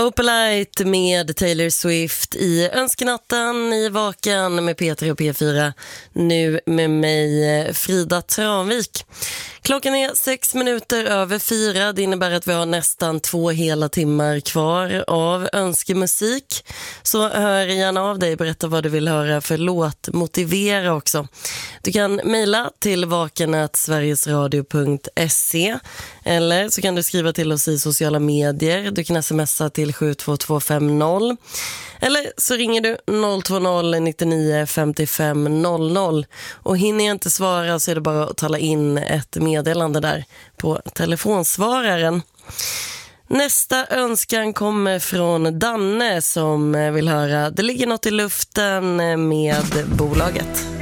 Opalite med Taylor Swift i Önskenatten i Vaken med Peter och P4. Nu med mig Frida Tranvik. Klockan är 6:04. Det innebär att vi har nästan 2 hela timmar kvar av önskemusik. Så hör gärna av dig, berätta vad du vill höra för låt, motivera också. Du kan mejla till vaken@sverigesradio.se eller så kan du skriva till oss i sociala medier. Du kan smsa till 72250 eller så ringer du 020 99 55 00. Och hinner jag inte svara så är det bara att tala in ett meddelande där på telefonsvararen. Nästa önskan kommer från Danne som vill höra Det ligger något i luften med Bolaget.